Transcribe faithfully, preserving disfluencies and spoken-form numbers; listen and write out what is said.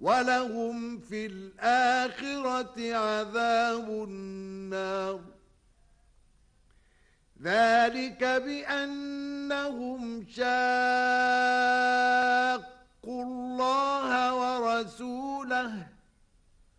وَلَهُمْ فِي الْآخِرَةِ عَذَابُ النَّارِ ذَلِكَ بِأَنَّهُمْ شَاقُّوا اللَّهَ وَرَسُولَهُ